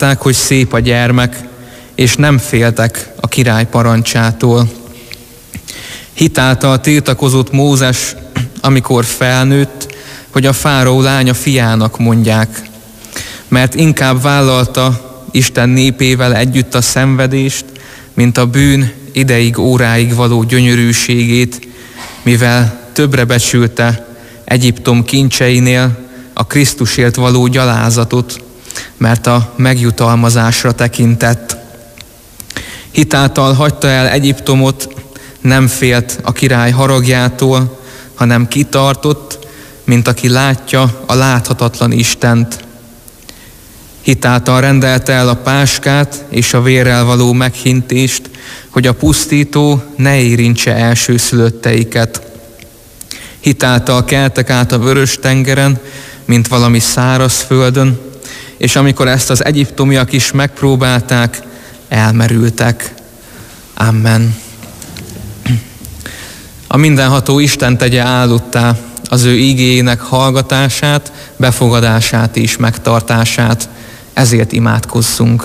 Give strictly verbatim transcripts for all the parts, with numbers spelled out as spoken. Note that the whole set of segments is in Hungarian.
látták, hogy szép a gyermek, és nem féltek a király parancsától. Hitáltal tiltakozott Mózes, amikor felnőtt, hogy a fáraó lánya fiának mondják, mert inkább vállalta Isten népével együtt a szenvedést, mint a bűn ideig, óráig való gyönyörűségét, mivel többre becsülte Egyiptom kincseinél a Krisztusért való gyalázatot, mert a megjutalmazásra tekintett. Hitáltal hagyta el Egyiptomot, nem félt a király haragjától, hanem kitartott, mint aki látja a láthatatlan Istent. Hitáltal rendelte el a páskát és a vérrel való meghintést, hogy a pusztító ne érintse elsőszülötteiket. Hitáltal keltek át a Vörös-tengeren, mint valami száraz földön, és amikor ezt az egyiptomiak is megpróbálták, elmerültek. Amen. A mindenható Isten tegye áldottá az ő ígéjének hallgatását, befogadását és megtartását. Ezért imádkozzunk.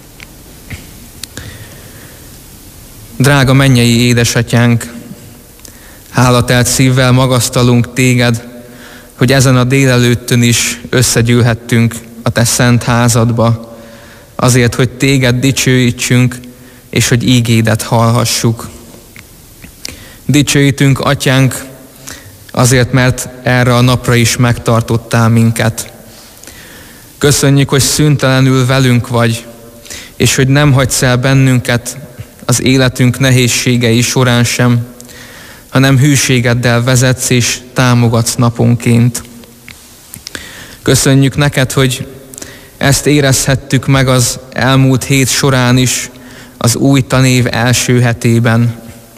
Drága mennyei édesatyánk, hálatelt szívvel magasztalunk téged, hogy ezen a délelőttön is összegyűlhettünk a te szent házadba, azért, hogy téged dicsőítsünk, és hogy ígédet hallhassuk. Dicsőítünk, atyánk, azért, mert erre a napra is megtartottál minket. Köszönjük, hogy szüntelenül velünk vagy, és hogy nem hagysz el bennünket az életünk nehézségei során sem, hanem hűségeddel vezetsz és támogatsz naponként. Köszönjük neked, hogy ezt érezhettük meg az elmúlt hét során is, az új tanév első hetében.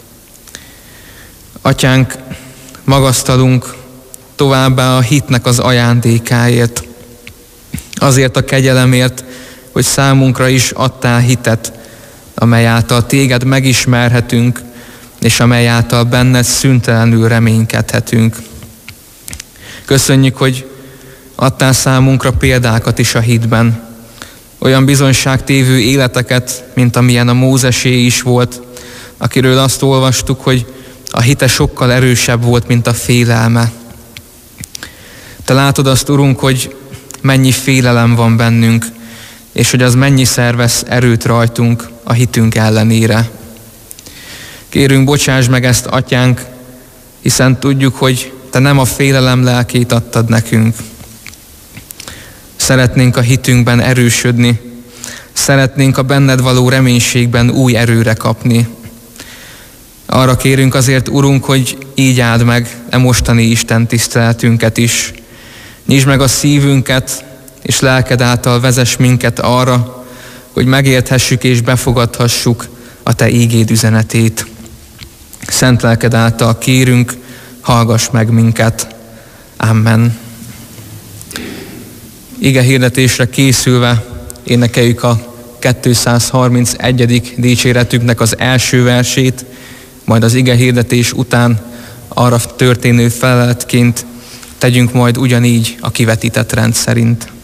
Atyánk, magasztalunk továbbá a hitnek az ajándékáért, azért a kegyelemért, hogy számunkra is adtál hitet, amely által téged megismerhetünk, és amely által benned szüntelenül reménykedhetünk. Köszönjük, hogy adtál számunkra példákat is a hitben, olyan bizonyságtévő életeket, mint amilyen a Mózesé is volt, akiről azt olvastuk, hogy a hite sokkal erősebb volt, mint a félelme. Te látod azt, Urunk, hogy mennyi félelem van bennünk, és hogy az mennyiszer vesz erőt rajtunk a hitünk ellenére. Kérünk, bocsáss meg ezt, atyánk, hiszen tudjuk, hogy te nem a félelem lelkét adtad nekünk. Szeretnénk a hitünkben erősödni, szeretnénk a benned való reménységben új erőre kapni. Arra kérünk azért, Urunk, hogy így áld meg e mostani Isten tiszteletünket is. Nyisd meg a szívünket, és lelked által vezess minket arra, hogy megérthessük és befogadhassuk a te ígéd üzenetét. Szent lelked által kérünk, hallgass meg minket. Amen. Ige hirdetésre készülve énekeljük a kétszázharmincegyedik dicséretünknek az első versét, majd az ige hirdetés után arra történő feleletként tegyünk majd ugyanígy a kivetített rend szerint.